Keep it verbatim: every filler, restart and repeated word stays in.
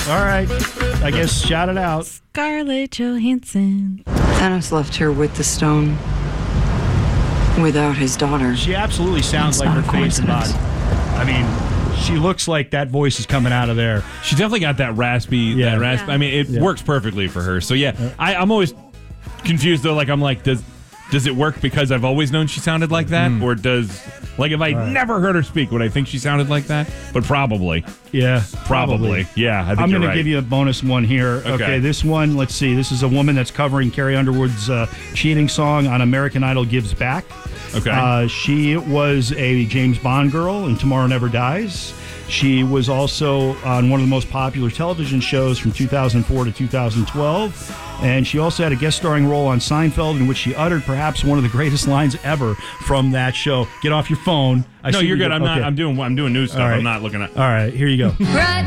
All right. I guess shout it out. Scarlett Johansson. Thanos left her with the stone without his daughter. She absolutely sounds It's like her not a face and body. coincidence. I mean, she looks like that voice is coming out of there. She definitely got that raspy. Yeah. That raspy. Yeah. I mean, it Yeah. works perfectly for her. So yeah, I, I'm always confused though. Like I'm like, does does it work because I've always known she sounded like that, Mm. or does like if I Right. never heard her speak, would I think she sounded like that? But probably, Yeah, probably, yeah. I think I'm you're going to right. give you a bonus one here. Okay. Okay, this one, let's see. This is a woman that's covering Carrie Underwood's uh, cheating song on American Idol Gives Back. Okay. Uh, she was a James Bond girl in Tomorrow Never Dies. She was also on one of the most popular television shows from two thousand four to two thousand twelve. And she also had a guest starring role on Seinfeld in which she uttered perhaps one of the greatest lines ever from that show. Get off your phone. I no, see you're you good. go- I'm not. okay. I'm doing. I'm doing news stuff. All right. I'm not looking at. All right, here you go.